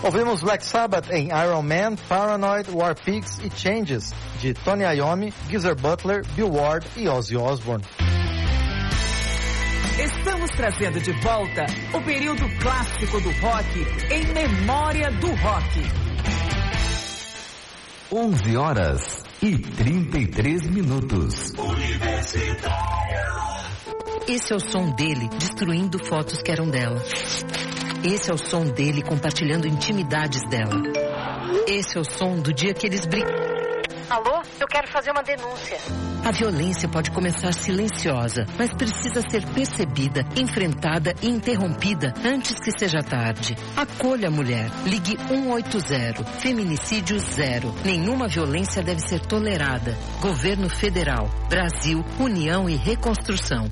Ouvimos Black Sabbath em Iron Man, Paranoid, War Pigs e Changes, de Tony Iommi, Geezer Butler, Bill Ward e Ozzy Osbourne. Estamos trazendo de volta o período clássico do rock em memória do rock. 11h33. Universitário. Esse é o som dele destruindo fotos que eram dela. Esse é o som dele compartilhando intimidades dela. Esse é o som do dia que eles brigam. Alô? Eu quero fazer uma denúncia. A violência pode começar silenciosa, mas precisa ser percebida, enfrentada e interrompida antes que seja tarde. Acolha a mulher. Ligue 180. Feminicídio 0. Nenhuma violência deve ser tolerada. Governo Federal. Brasil, União e Reconstrução.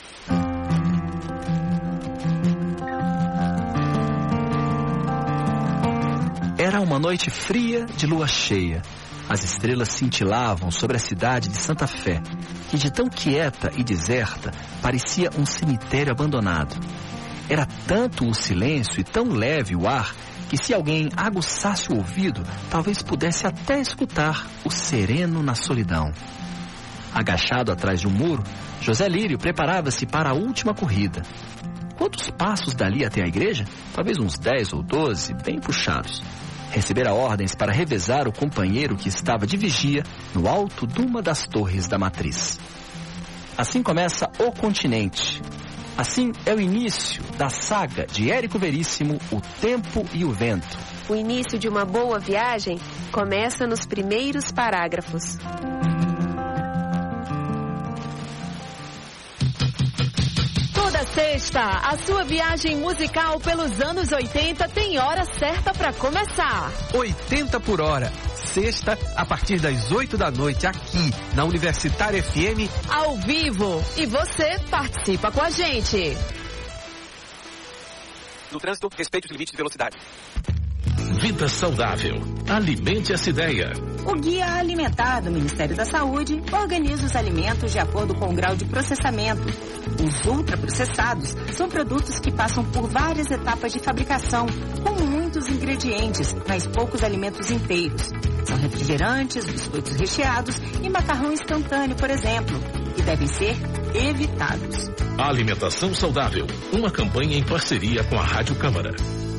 Era uma noite fria de lua cheia. As estrelas cintilavam sobre a cidade de Santa Fé, que de tão quieta e deserta parecia um cemitério abandonado. Era tanto o silêncio e tão leve o ar que se alguém aguçasse o ouvido, talvez pudesse até escutar o sereno na solidão. Agachado atrás de um muro, José Lírio preparava-se para a última corrida. Quantos passos dali até a igreja? Talvez uns 10 ou 12, bem puxados. Recebera ordens para revezar o companheiro que estava de vigia no alto de uma das torres da matriz. Assim começa O Continente. Assim é o início da saga de Érico Veríssimo, O Tempo e o Vento. O início de uma boa viagem começa nos primeiros parágrafos. Toda sexta, a sua viagem musical pelos anos 80 tem hora certa para começar. 80 por hora. Sexta, a partir das 8 da noite, aqui na Universitária FM. Ao vivo. E você participa com a gente. No trânsito, respeite os limites de velocidade. Vida saudável. Alimente essa ideia. O Guia Alimentar do Ministério da Saúde organiza os alimentos de acordo com o grau de processamento. Os ultraprocessados são produtos que passam por várias etapas de fabricação, com muitos ingredientes, mas poucos alimentos inteiros. São refrigerantes, biscoitos recheados e macarrão instantâneo, por exemplo, que devem ser evitados. Alimentação saudável, uma campanha em parceria com a Rádio Câmara.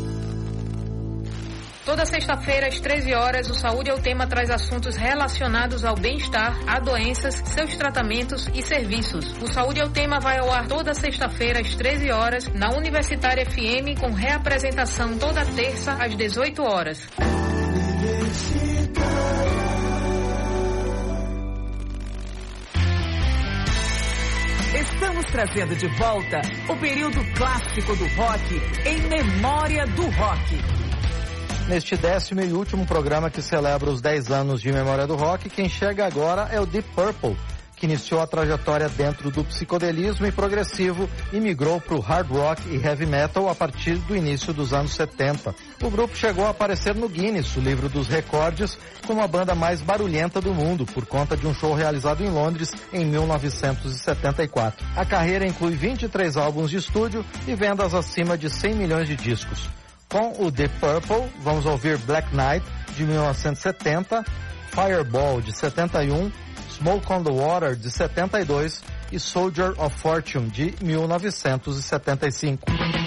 Toda sexta-feira, às 13 horas, o Saúde é o Tema traz assuntos relacionados ao bem-estar, a doenças, seus tratamentos e serviços. O Saúde é o Tema vai ao ar toda sexta-feira, às 13 horas, na Universitária FM, com reapresentação toda terça, às 18 horas. Estamos trazendo de volta o período clássico do rock em memória do rock. Neste 10º e último programa que celebra os 10 anos de Memória do Rock, quem chega agora é o Deep Purple, que iniciou a trajetória dentro do psicodelismo e progressivo e migrou para o hard rock e heavy metal a partir do início dos anos 70. O grupo chegou a aparecer no Guinness, o livro dos recordes, como a banda mais barulhenta do mundo, por conta de um show realizado em Londres em 1974. A carreira inclui 23 álbuns de estúdio e vendas acima de 100 milhões de discos. Com o Deep Purple, vamos ouvir Black Knight, de 1970, Fireball, de 71, Smoke on the Water, de 72 e Soldier of Fortune, de 1975.